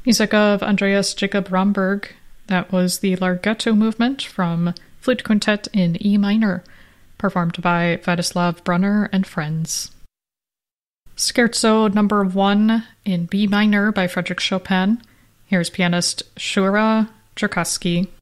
Music of Andreas Jacob Romberg. That was the Larghetto movement from Flute Quintet in E minor, performed by Vladislav Brunner and friends. Scherzo number 1 in B minor by Frédéric Chopin. Here's pianist Shura Cherkassky.